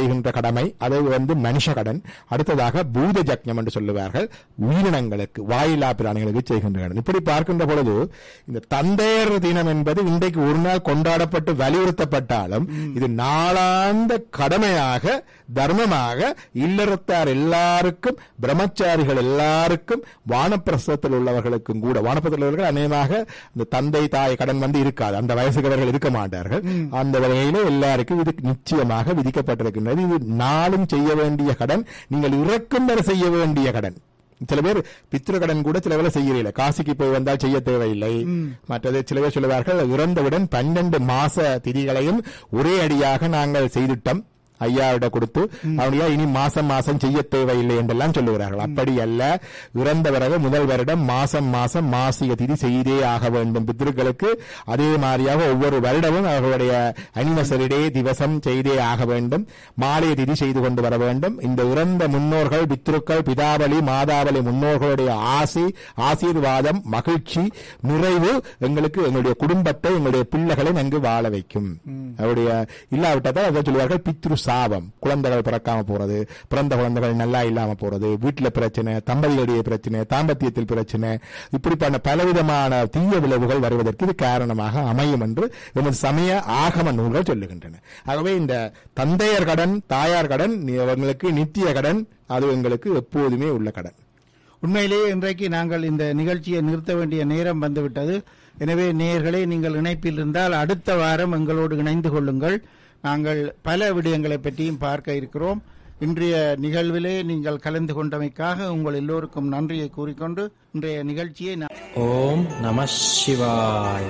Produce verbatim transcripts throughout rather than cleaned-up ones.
செய்கின்ற கடமை, அது வந்து மனுஷ கடன். அடுத்ததாக பூத ஜக்ஞம் என்று சொல்லுவார்கள், உயிரினங்களுக்கு வாயிலா பிராணிகளுக்கு செய்கின்ற கடன். இப்படி பார்க்கின்ற பொழுது இந்த தந்தையர் தினம் என்பது இன்றைக்கு ஒரு நாள் கொண்டாடப்பட்டு வலியுறுத்தப்பட்டாலும் இது நாளாந்த கடமையாக, தர்மமாக இல்லறத்தார் எல்லாருக்கும், பிரம்மச்சாரிகள் எல்லாருக்கும், வானப்பிரசத்தில் உள்ளவர்களுக்கும் கூட, வானப்பிரசத்தில் உள்ளவர்கள் அநேகமாக இந்த தந்தை தாய் கடன் வந்து இருக்காது, அந்த வயசுக்கு அவர்கள் இருக்க மாட்டார்கள். அந்த வகையில எல்லாருக்கும் இது நிச்சயமாக விதிக்கப்பட்டிருக்கின்றது. இது நாளும் செய்ய வேண்டிய கடன், நீங்கள் இறக்கும் வரை செய்ய வேண்டிய கடன். சில பேர் பித்ரு கடன் கூட சில வேலை செய்யறீங்க, காசிக்கு போய் வந்தால் செய்ய தேவையில்லை. மற்றது சில பேர் சொல்லுவார்கள், இறந்தவுடன் பன்னெண்டு மாச திதிகளையும் ஒரே அடியாக நாங்கள் செய்துட்டோம், ஐயாவிட கொடுத்து அவனையா இனி மாசம் மாசம் செய்ய தேவையில்லை என்றெல்லாம் சொல்லுகிறார்கள். அப்படி அல்ல, இறந்த பிறகு முதல் வருடம் மாசம் மாசம் மாசிக திதி செய்தே ஆக வேண்டும் பித்ருக்களுக்கு. அதே மாதிரியாக ஒவ்வொரு வருடமும் அவர்களுடைய அனிவர்சரி டே திவசம் செய்தே ஆக வேண்டும், மாலைய திதி செய்து கொண்டு வர வேண்டும். இந்த இறந்த முன்னோர்கள், பித்ருக்கள், பிதாவளி மாதாவளி முன்னோர்களுடைய ஆசி, ஆசீர்வாதம், மகிழ்ச்சி, நிறைவு எங்களுக்கு, எங்களுடைய குடும்பத்தை, எங்களுடைய பிள்ளைகளை நன்கு வாழ வைக்கும். அவருடைய இல்லாவிட்டதான் அதை சொல்லுவார்கள் பித்ரு சாபம், குழந்தைகள் பிறக்காம போறது, பிறந்த குழந்தைகள் நல்லா இல்லாம போறது, வீட்டுல பிரச்சனை, தம்பதியுடைய பிரச்சனை, தாம்பத்தியத்தில் பிரச்சனை, இப்படிப்பட்ட பலவிதமான தீய விளைவுகள் வருவதற்கு இது காரணமாக அமையும் என்று எமது சமய ஆகம நூல்கள் சொல்லுகின்றன. ஆகவே இந்த தந்தையர் கடன், தாயார் கடன் அவர்களுக்கு நித்திய கடன், அது எங்களுக்கு எப்போதுமே உள்ள கடன். உண்மையிலேயே இன்றைக்கு நாங்கள் இந்த நிகழ்ச்சியை நிறுத்த வேண்டிய நேரம் வந்துவிட்டது. எனவே நேயர்களே, நீங்கள் இணைப்பில் இருந்தால் அடுத்த வாரம் எங்களோடு இணைந்து கொள்ளுங்கள். நாங்கள் பல விடயங்களை பற்றியும் பார்க்க இருக்கிறோம். இன்றைய நிகழ்விலே நீங்கள் கலந்து கொண்டமைக்காக உங்கள் எல்லோருக்கும் நன்றியை கூறிக்கொண்டு இன்றைய நிகழ்ச்சியை ஓம் நம சிவாய்.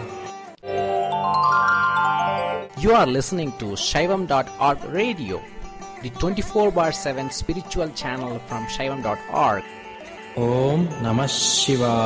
You are listening to Shaivam dot org radio, the twenty-four bar seven spiritual channel from Shaivam dot org. Om Namah Shivaya.